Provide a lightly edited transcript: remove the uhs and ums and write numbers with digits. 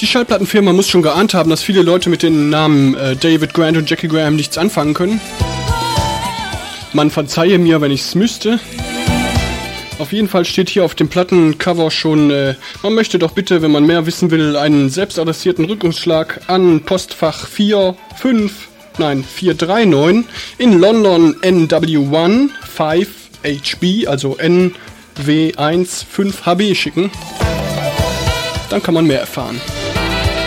Schallplattenfirma muss schon geahnt haben, dass viele Leute mit den Namen David Grant und Jackie Graham nichts anfangen können. Man verzeihe mir, wenn ich's müsste. Auf jeden Fall steht hier auf dem Plattencover schon, man möchte doch bitte, wenn man mehr wissen will, einen selbstadressierten Rückungsschlag an Postfach 439 in London NW1 5HB, also NW1 5HB schicken. Dann kann man mehr erfahren.